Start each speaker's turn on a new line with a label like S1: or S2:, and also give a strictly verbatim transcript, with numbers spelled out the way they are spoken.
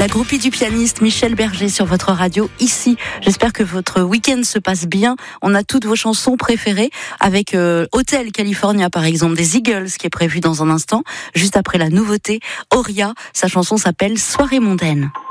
S1: La groupie du pianiste Michel Berger sur votre radio ici. J'espère que votre week-end se passe bien. On a toutes vos chansons préférées avec euh, Hotel California par exemple des Eagles qui est prévu dans un instant, juste après la nouveauté Auria. Sa chanson s'appelle Soirée mondaine.